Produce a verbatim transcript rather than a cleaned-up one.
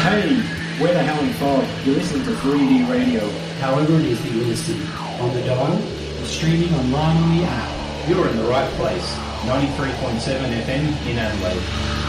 Hey, where the hell in fog? You're listening to three D Radio. However it is that you're listening, on the dial, or streaming online on the app, you're in the right place. ninety-three point seven F M in Adelaide.